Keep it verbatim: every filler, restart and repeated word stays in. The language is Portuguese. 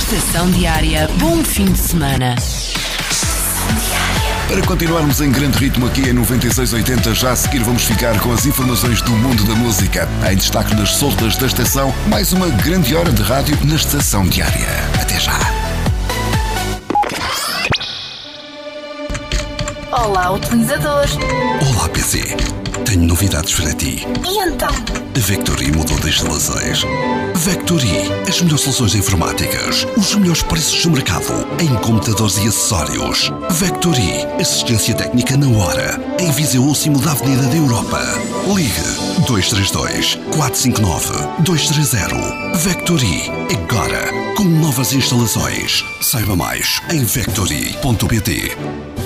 Estação Diária, bom fim de semana. Para continuarmos em grande ritmo aqui em noventa e seis oitenta, já a seguir vamos ficar com as informações do mundo da música. Em destaque nas soltas da estação, mais uma grande hora de rádio na Estação Diária. Até já. Olá, utilizador. Olá, P C. Tenho novidades para ti. E então? A Vectory mudou de instalações. Vectory, as melhores soluções informáticas, os melhores preços do mercado, em computadores e acessórios. Vectory, assistência técnica na hora, em Viseu último da Avenida da Europa. Ligue dois três dois, quatro cinco nove, dois três zero. Vectory, agora, com novas instalações. Saiba mais em vectory ponto pt.